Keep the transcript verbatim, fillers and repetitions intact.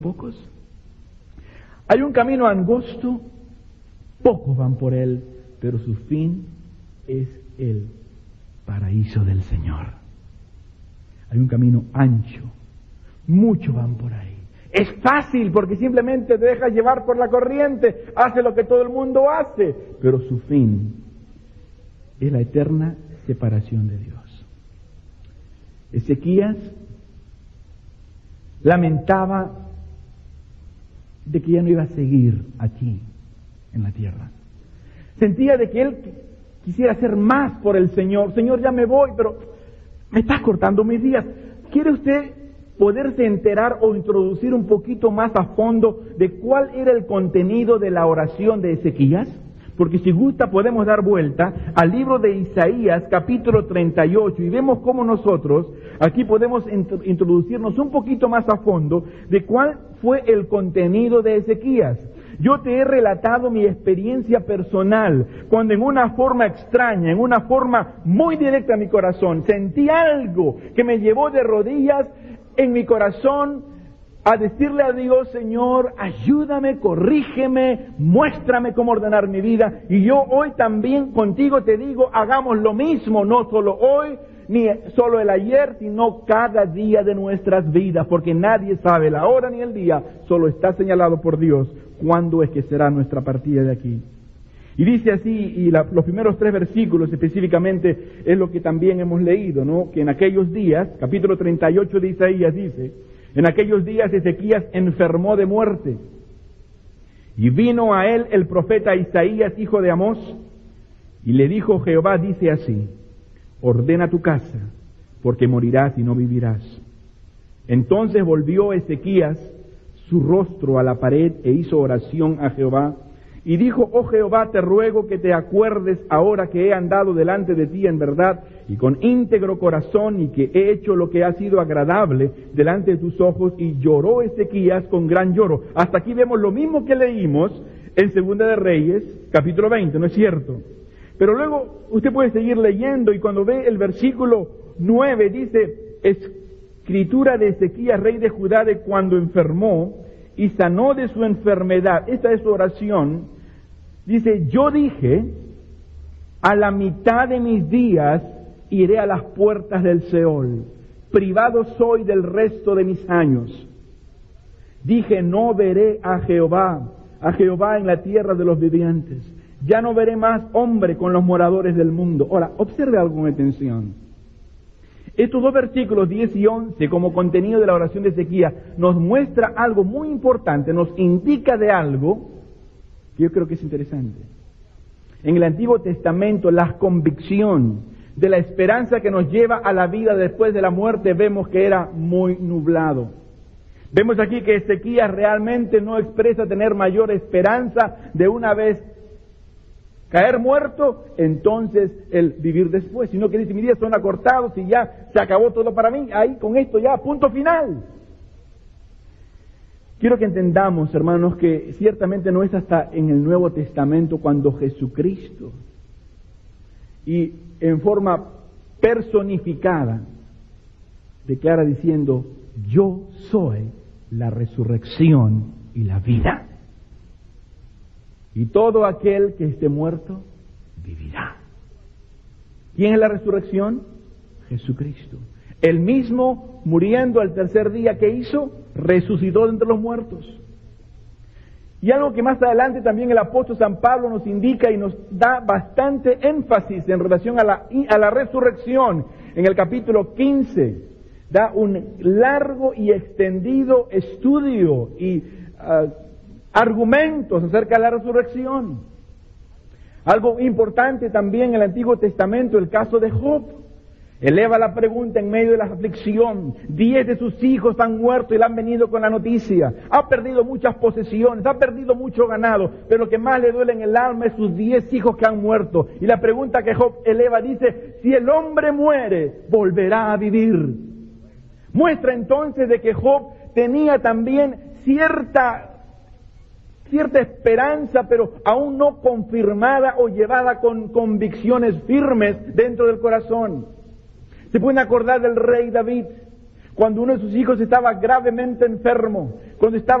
pocos. Hay un camino angosto, pocos van por él, pero su fin es el paraíso del Señor. Hay un camino ancho, muchos van por ahí. Es fácil porque simplemente te dejas llevar por la corriente, hace lo que todo el mundo hace, pero su fin es la eterna separación de Dios. Ezequías lamentaba de que ya no iba a seguir aquí en la tierra. Sentía de que él quisiera hacer más por el Señor. Señor, ya me voy, pero me estás cortando mis días. ¿Quiere usted poderse enterar o introducir un poquito más a fondo de cuál era el contenido de la oración de Ezequías? Porque si gusta podemos dar vuelta al libro de Isaías capítulo treinta y ocho y vemos cómo nosotros aquí podemos introducirnos un poquito más a fondo de cuál fue el contenido de Ezequías. Yo te he relatado mi experiencia personal, cuando en una forma extraña, en una forma muy directa a mi corazón, sentí algo que me llevó de rodillas en mi corazón a decirle a Dios: Señor, ayúdame, corrígeme, muéstrame cómo ordenar mi vida. Y yo hoy también contigo te digo, hagamos lo mismo, no solo hoy, ni solo el ayer, sino cada día de nuestras vidas, porque nadie sabe la hora ni el día, solo está señalado por Dios cuándo es que será nuestra partida de aquí. Y dice así, y la, los primeros tres versículos específicamente es lo que también hemos leído, ¿no? Que en aquellos días, capítulo treinta y ocho de Isaías dice: en aquellos días Ezequías enfermó de muerte, y vino a él el profeta Isaías, hijo de Amós, y le dijo: Jehová dice así, ordena tu casa, porque morirás y no vivirás. Entonces volvió Ezequías su rostro a la pared e hizo oración a Jehová, y dijo: Oh Jehová, te ruego que te acuerdes ahora que he andado delante de ti en verdad y con íntegro corazón, y que he hecho lo que ha sido agradable delante de tus ojos. Y lloró Ezequías con gran lloro. Hasta aquí vemos lo mismo que leímos en Segunda de Reyes, capítulo veinte, ¿no es cierto? Pero luego usted puede seguir leyendo, y cuando ve el versículo nueve dice: escritura de Ezequías, rey de Judá, de cuando enfermó y sanó de su enfermedad. Esta es su oración. Dice: yo dije, a la mitad de mis días iré a las puertas del Seol, privado soy del resto de mis años. Dije: no veré a Jehová, a Jehová en la tierra de los vivientes. Ya no veré más hombre con los moradores del mundo. Ahora, observe algo con atención. Estos dos versículos diez y once, como contenido de la oración de Ezequías, nos muestra algo muy importante, nos indica de algo que yo creo que es interesante. En el Antiguo Testamento, la convicción de la esperanza que nos lleva a la vida después de la muerte, vemos que era muy nublado. Vemos aquí que Ezequías realmente no expresa tener mayor esperanza de una vez caer muerto, entonces el vivir después, sino que dice: mis días son acortados y ya se acabó todo para mí, ahí con esto ya, punto final. Quiero que entendamos, hermanos, que ciertamente no es hasta en el Nuevo Testamento cuando Jesucristo, y en forma personificada, declara diciendo: yo soy la resurrección y la vida. Y todo aquel que esté muerto, vivirá. ¿Quién es la resurrección? Jesucristo. Él mismo, muriendo al tercer día, ¿qué hizo? Resucitó de entre los muertos. Y algo que más adelante también el apóstol San Pablo nos indica y nos da bastante énfasis en relación a la, a la resurrección. En el capítulo quince, da un largo y extendido estudio y uh, argumentos acerca de la resurrección. Algo importante también en el Antiguo Testamento, el caso de Job. Eleva la pregunta en medio de la aflicción. Diez de sus hijos han muerto y le han venido con la noticia. Ha perdido muchas posesiones, ha perdido mucho ganado, pero lo que más le duele en el alma es sus diez hijos que han muerto. Y la pregunta que Job eleva dice: si el hombre muere, ¿volverá a vivir? Muestra entonces de que Job tenía también cierta cierta esperanza, pero aún no confirmada o llevada con convicciones firmes dentro del corazón. Se pueden acordar del rey David, cuando uno de sus hijos estaba gravemente enfermo, cuando estaba